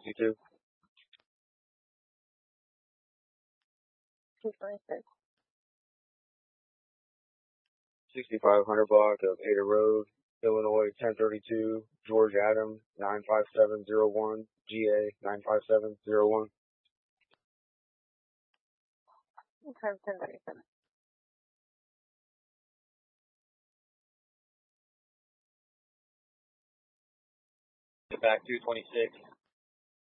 62. 226. 6500 block of Ada Road, Illinois 1032, George Adam 95701, GA 95701. Time 1037. Get back 226.